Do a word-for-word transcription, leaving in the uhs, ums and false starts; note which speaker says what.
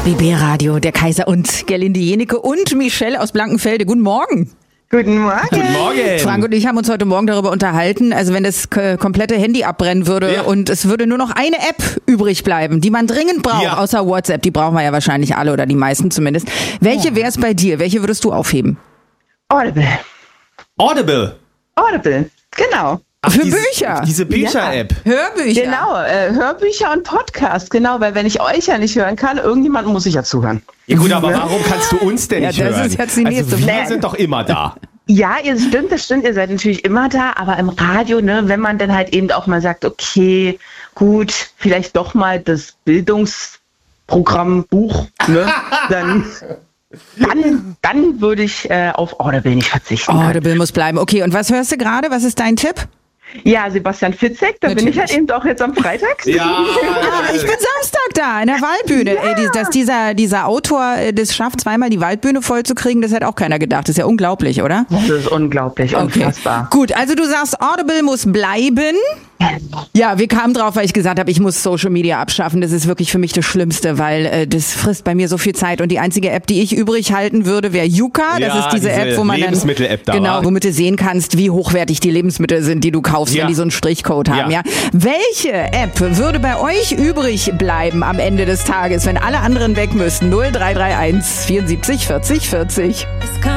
Speaker 1: B B Radio, der Kaiser und Gerlinde Jenecke und Michelle aus Blankenfelde. Guten Morgen.
Speaker 2: Guten Morgen.
Speaker 3: Guten Morgen.
Speaker 1: Frank und ich haben uns heute Morgen darüber unterhalten, also wenn das k- komplette Handy abbrennen würde
Speaker 3: Ja.
Speaker 1: und es würde nur noch eine App übrig bleiben, die man dringend braucht,
Speaker 3: Ja.
Speaker 1: außer WhatsApp, die brauchen wir ja wahrscheinlich alle oder die meisten zumindest. Welche wäre es bei dir? Welche würdest du aufheben?
Speaker 2: Audible.
Speaker 3: Audible.
Speaker 2: Audible, genau.
Speaker 3: Ach,
Speaker 1: Für
Speaker 3: diese,
Speaker 1: Bücher.
Speaker 3: Diese Bücher-App.
Speaker 1: Hörbücher.
Speaker 2: Genau, äh, Hörbücher und Podcast, genau, weil wenn ich euch ja nicht hören kann, irgendjemand muss ich ja zuhören.
Speaker 3: Ja gut, aber warum kannst du uns denn
Speaker 1: Ja,
Speaker 3: nicht
Speaker 1: das
Speaker 3: hören?
Speaker 1: ist jetzt die nächste
Speaker 3: also wir
Speaker 1: Frage.
Speaker 3: sind doch immer da.
Speaker 2: Ja, ihr stimmt, das stimmt, ihr seid natürlich immer da, aber im Radio, ne, wenn man dann halt eben auch mal sagt, okay, gut, vielleicht doch mal das Bildungsprogramm Buch, ne, dann, dann, dann würde ich äh, auf Audible nicht verzichten.
Speaker 1: Audible muss bleiben. Okay, und was hörst du gerade? Was ist dein Tipp?
Speaker 2: Ja, Sebastian Fitzek, da bin ich
Speaker 1: Natürlich.
Speaker 2: halt eben auch jetzt am Freitag.
Speaker 3: Ja.
Speaker 1: Ah, ich bin Samstag da in der Waldbühne. Ey, die, dass dieser, dieser Autor äh, das schafft, zweimal die Waldbühne voll zu kriegen, das hätte auch keiner gedacht. Das ist ja unglaublich, oder?
Speaker 2: Das ist unglaublich, unfassbar.
Speaker 1: Gut, also du sagst, Audible muss bleiben. Ja, wir kamen drauf, weil ich gesagt habe, ich muss Social Media abschaffen. Das ist wirklich für mich das Schlimmste, weil äh, das frisst bei mir so viel Zeit. Und die einzige App, die ich übrig halten würde, wäre Yuka. Das
Speaker 3: Ja,
Speaker 1: ist diese,
Speaker 3: diese
Speaker 1: App, wo man dann
Speaker 3: Lebensmittel-App da
Speaker 1: genau,
Speaker 3: war.
Speaker 1: womit du sehen kannst, wie hochwertig die Lebensmittel sind, die du kaufst,
Speaker 3: Ja.
Speaker 1: wenn die so einen Strichcode haben. Ja.
Speaker 3: Ja.
Speaker 1: Welche App würde bei euch übrig bleiben am Ende des Tages, wenn alle anderen weg müssten? null drei drei eins vierundsiebzig vierzig vierzig.